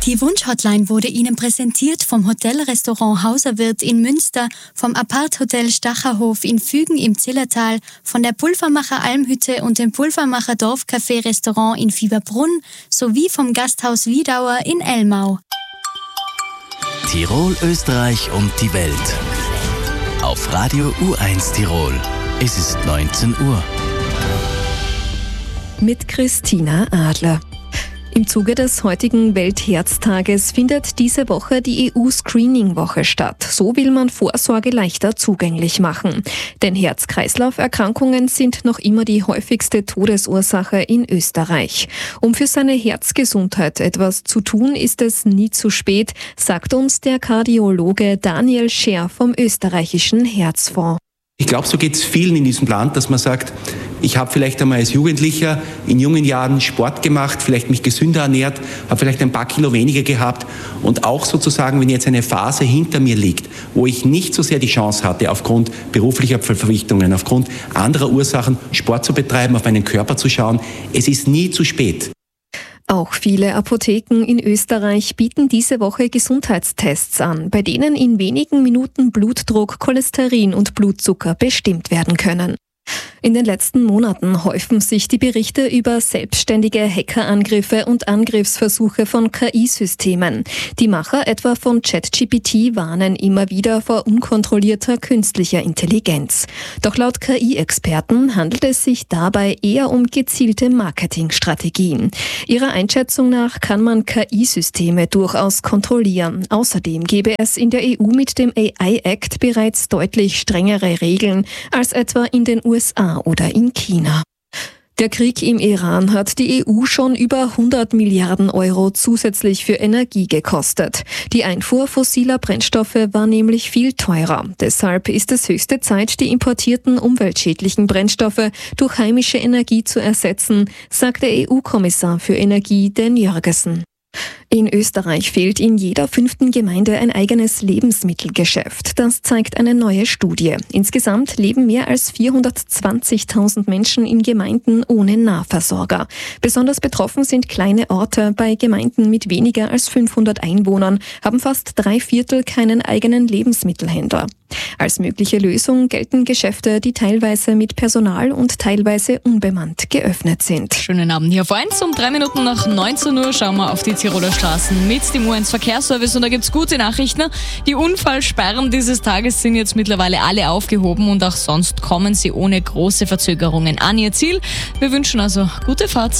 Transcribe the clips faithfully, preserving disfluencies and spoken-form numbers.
Die Wunsch-Hotline wurde Ihnen präsentiert vom Hotel-Restaurant Hauserwirt in Münster, vom Apart-Hotel Stacherhof in Fügen im Zillertal, von der Pulvermacher Almhütte und dem Pulvermacher Dorfcafé-Restaurant in Fieberbrunn sowie vom Gasthaus Wiedauer in Elmau. Tirol, Österreich und die Welt. Auf Radio U eins Tirol. Es ist neunzehn Uhr. Mit Christina Adler. Im Zuge des heutigen Weltherztages findet diese Woche die E U-Screening-Woche statt. So will man Vorsorge leichter zugänglich machen. Denn Herz-Kreislauf-Erkrankungen sind noch immer die häufigste Todesursache in Österreich. Um für seine Herzgesundheit etwas zu tun, ist es nie zu spät, sagt uns der Kardiologe Daniel Scher vom österreichischen Herzfonds. Ich glaube, so geht es vielen in diesem Land, dass man sagt, ich habe vielleicht einmal als Jugendlicher in jungen Jahren Sport gemacht, vielleicht mich gesünder ernährt, habe vielleicht ein paar Kilo weniger gehabt und auch sozusagen, wenn jetzt eine Phase hinter mir liegt, wo ich nicht so sehr die Chance hatte, aufgrund beruflicher Verpflichtungen, aufgrund anderer Ursachen Sport zu betreiben, auf meinen Körper zu schauen, es ist nie zu spät. Auch viele Apotheken in Österreich bieten diese Woche Gesundheitstests an, bei denen in wenigen Minuten Blutdruck, Cholesterin und Blutzucker bestimmt werden können. In den letzten Monaten häufen sich die Berichte über selbstständige Hackerangriffe und Angriffsversuche von K I-Systemen. Die Macher etwa von ChatGPT warnen immer wieder vor unkontrollierter künstlicher Intelligenz. Doch laut K I-Experten handelt es sich dabei eher um gezielte Marketingstrategien. Ihrer Einschätzung nach kann man K I-Systeme durchaus kontrollieren. Außerdem gäbe es in der E U mit dem A I-Act bereits deutlich strengere Regeln als etwa in den U S A oder in China. Der Krieg im Iran hat die E U schon über hundert Milliarden Euro zusätzlich für Energie gekostet. Die Einfuhr fossiler Brennstoffe war nämlich viel teurer. Deshalb ist es höchste Zeit, die importierten umweltschädlichen Brennstoffe durch heimische Energie zu ersetzen, sagt der E U-Kommissar für Energie Dan Jørgensen. In Österreich fehlt in jeder fünften Gemeinde ein eigenes Lebensmittelgeschäft. Das zeigt eine neue Studie. Insgesamt leben mehr als vierhundertzwanzigtausend Menschen in Gemeinden ohne Nahversorger. Besonders betroffen sind kleine Orte. Bei Gemeinden mit weniger als fünfhundert Einwohnern haben fast drei Viertel keinen eigenen Lebensmittelhändler. Als mögliche Lösung gelten Geschäfte, die teilweise mit Personal und teilweise unbemannt geöffnet sind. Schönen Abend hier vor eins. Um drei Minuten nach neunzehn Uhr schauen wir auf die Tiroler Straßen mit dem U eins Verkehrsservice und da gibt's gute Nachrichten. Die Unfallsperren dieses Tages sind jetzt mittlerweile alle aufgehoben und auch sonst kommen sie ohne große Verzögerungen an ihr Ziel. Wir wünschen also gute Fahrt.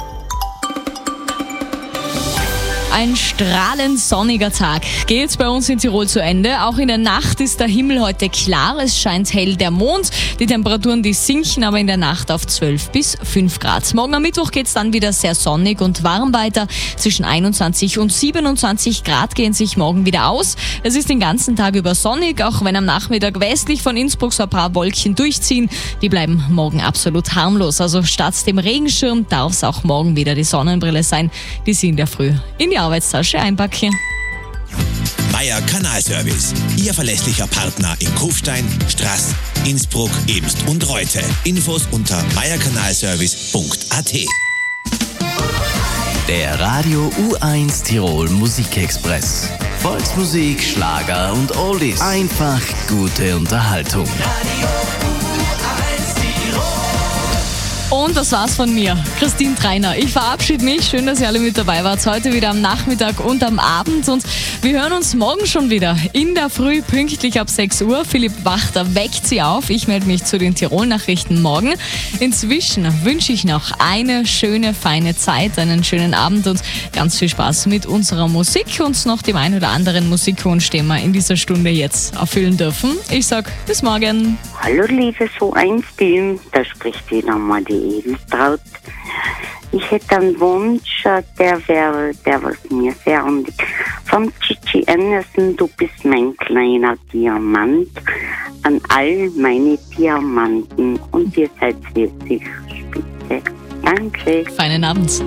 Ein strahlend sonniger Tag geht bei uns in Tirol zu Ende. Auch in der Nacht ist der Himmel heute klar. Es scheint hell der Mond. Die Temperaturen, die sinken aber in der Nacht auf zwölf bis fünf Grad. Morgen am Mittwoch geht es dann wieder sehr sonnig und warm weiter. Zwischen einundzwanzig und siebenundzwanzig Grad gehen sich morgen wieder aus. Es ist den ganzen Tag über sonnig, auch wenn am Nachmittag westlich von Innsbruck so ein paar Wolken durchziehen. Die bleiben morgen absolut harmlos. Also statt dem Regenschirm darf es auch morgen wieder die Sonnenbrille sein, die Sie in der Früh in die Arbeitstasche einpacken. Meier Kanalservice, Ihr verlässlicher Partner in Kufstein, Straß, Innsbruck, Ebst und Reute. Infos unter meierkanalservice punkt a t. Der Radio U eins Tirol Musikexpress. Volksmusik, Schlager und Oldies. Einfach gute Unterhaltung. Und das war's von mir, Christine Treiner. Ich verabschiede mich. Schön, dass ihr alle mit dabei wart. Heute wieder am Nachmittag und am Abend. Und wir hören uns morgen schon wieder in der Früh, pünktlich ab sechs Uhr. Philipp Wachter weckt Sie auf. Ich melde mich zu den Tirol-Nachrichten morgen. Inzwischen wünsche ich noch eine schöne, feine Zeit, einen schönen Abend und ganz viel Spaß mit unserer Musik und noch dem ein oder anderen Musikwunsch, den wir in dieser Stunde jetzt erfüllen dürfen. Ich sag bis morgen. Hallo liebes U eins Team, da spricht wieder mal die Edeltraut. Ich hätte einen Wunsch, der wäre, der was mir sehr anliegt. Vom Gigi Anderson, du bist mein kleiner Diamant, an all meine Diamanten und ihr seid wirklich spitze. Danke. Feinen Abend.